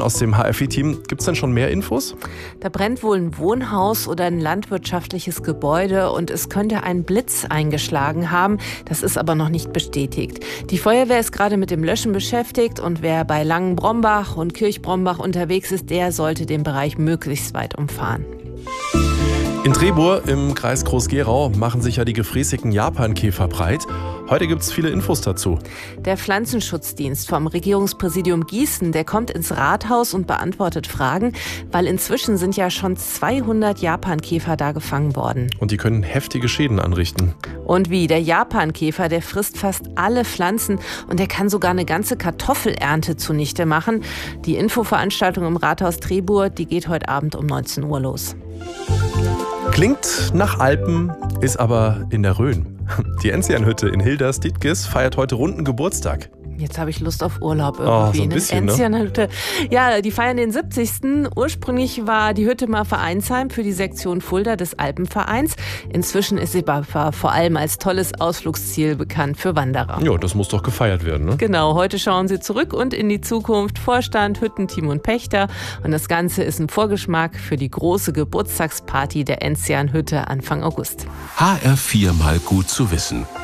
aus dem HFI-Team. Gibt es denn schon mehr Infos? Da brennt wohl ein Wohnhaus oder ein landwirtschaftliches Gebäude und es könnte ein Blitz eingeschlagen haben. Das ist aber noch nicht bestätigt. Die Feuerwehr ist gerade mit dem Löschen beschäftigt und wer bei Langenbrombach und Kirchbrombach unterwegs ist, der sollte den Bereich möglichst weit umfahren. In Trebur im Kreis Groß-Gerau machen sich ja die gefräßigen Japankäfer breit. Heute gibt es viele Infos dazu. Der Pflanzenschutzdienst vom Regierungspräsidium Gießen, der kommt ins Rathaus und beantwortet Fragen, weil inzwischen sind ja schon 200 Japankäfer da gefangen worden. Und die können heftige Schäden anrichten. Und wie? Der Japankäfer, der frisst fast alle Pflanzen und der kann sogar eine ganze Kartoffelernte zunichte machen. Die Infoveranstaltung im Rathaus Trebur, die geht heute Abend um 19 Uhr los. Klingt nach Alpen, ist aber in der Rhön. Die Enzianhütte in Hilders-Dietges feiert heute runden Geburtstag. Jetzt habe ich Lust auf Urlaub irgendwie. So ein bisschen, ne? Enzianhütte. Ja, die feiern den 70. Ursprünglich war die Hütte mal Vereinsheim für die Sektion Fulda des Alpenvereins. Inzwischen ist sie aber vor allem als tolles Ausflugsziel bekannt für Wanderer. Ja, das muss doch gefeiert werden, ne? Genau, heute schauen sie zurück und in die Zukunft. Vorstand, Hüttenteam und Pächter. Und das Ganze ist ein Vorgeschmack für die große Geburtstagsparty der Enzianhütte Anfang August. HR4 mal gut zu wissen.